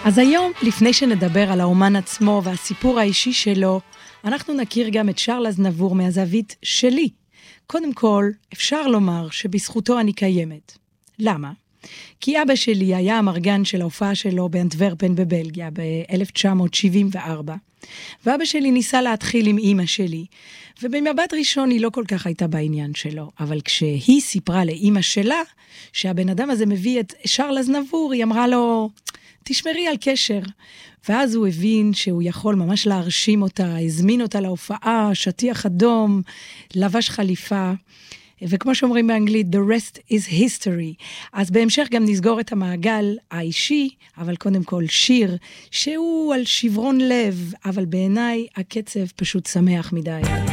אז היום, לפני שנדבר על האומן עצמו והסיפור האישי שלו, אנחנו נכיר גם את שרל אזנבור מהזווית שלי. קודם כל, אפשר לומר שבזכותו אני קיימת. למה? כי אבא שלי היה המרגן של ההופעה שלו באנטוורפן בבלגיה ב-1974, ואבא שלי ניסה להתחיל עם אמא שלי, ובמבט ראשון היא לא כל כך הייתה בעניין שלו, אבל כשהיא סיפרה לאמא שלה שהבן אדם הזה מביא את שרל אזנבור, היא אמרה לו, תשמרי על קשר. ואז הוא הבין שהוא יכול ממש להרשים אותה, הזמין אותה להופעה, שטיח אדום, לבש חליפה, וכמו שאומרים באנגלית, the rest is history. אז בהמשך גם נסגור את המעגל האישי, אבל קודם כל שיר, שהוא על שברון לב, אבל בעיניי הקצב פשוט שמח מדי.